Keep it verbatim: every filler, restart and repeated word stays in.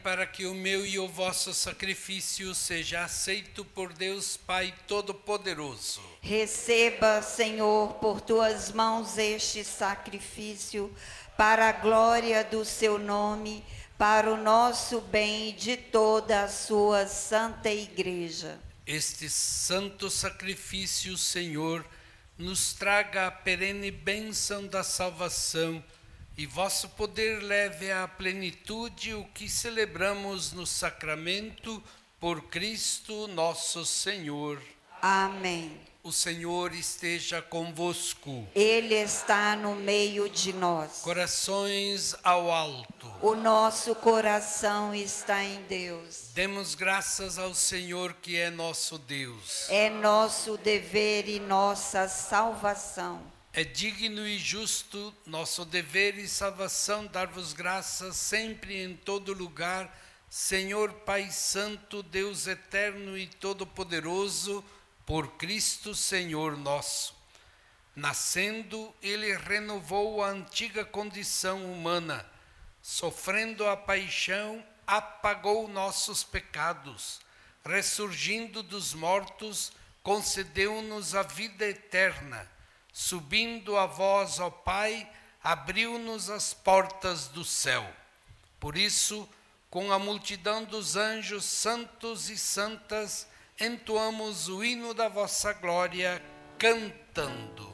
para que o meu e o vosso sacrifício seja aceito por Deus Pai Todo-Poderoso. Receba, Senhor, por tuas mãos este sacrifício, para a glória do seu nome, para o nosso bem e de toda a sua santa igreja. Este santo sacrifício, Senhor, nos traga a perene bênção da salvação, e vosso poder leve à plenitude o que celebramos no sacramento por Cristo nosso Senhor. Amém. O Senhor esteja convosco. Ele está no meio de nós. Corações ao alto. O nosso coração está em Deus. Demos graças ao Senhor que é nosso Deus. É nosso dever e nossa salvação. É digno e justo nosso dever e salvação dar-vos graças sempre em todo lugar, Senhor Pai Santo, Deus eterno e todo-poderoso, por Cristo Senhor nosso. Nascendo, ele renovou a antiga condição humana, sofrendo a paixão, apagou nossos pecados, ressurgindo dos mortos, concedeu-nos a vida eterna. Subindo a vós, ó Pai, abriu-nos as portas do céu. Por isso, com a multidão dos anjos santos e santas, entoamos o hino da vossa glória, cantando.